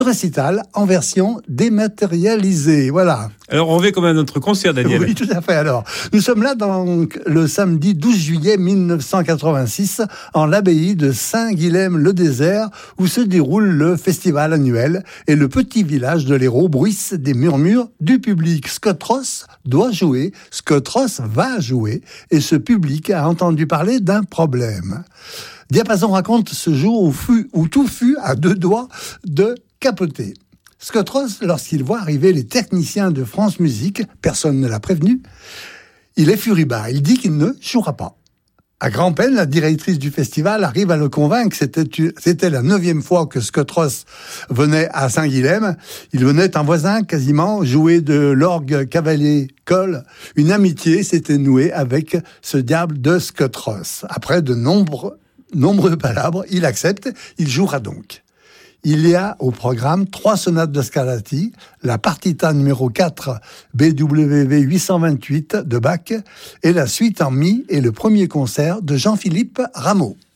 récital en version dématérialisée. Voilà. Alors, on revient comme à notre concert, Daniel. Oui, tout à fait. Alors, nous sommes là le samedi 12 juillet 1986 en l'abbaye de Saint-Guilhem-le-Désert où se déroule le festival annuel et le petit village de l'Hérault bruisse des murmures du public. Scott Ross doit jouer, Scott Ross va jouer et ce public a entendu parler d'un problème. Diapason raconte ce jour où tout fut à deux doigts de capoter. Scott Ross, lorsqu'il voit arriver les techniciens de France Musique, personne ne l'a prévenu, il est furibas, il dit qu'il ne jouera pas. À grand-peine, la directrice du festival arrive à le convaincre, c'était la 9e fois que Scott Ross venait à Saint-Guilhem. Il venait en voisin quasiment jouer de l'orgue cavalier Cole. Une amitié s'était nouée avec ce diable de Scott Ross. Après de nombreux palabres, il accepte, il jouera donc. Il y a au programme 3 sonates de Scarlatti, la partita numéro 4 BWV 828 de Bach et la suite en mi et le premier concert de Jean-Philippe Rameau.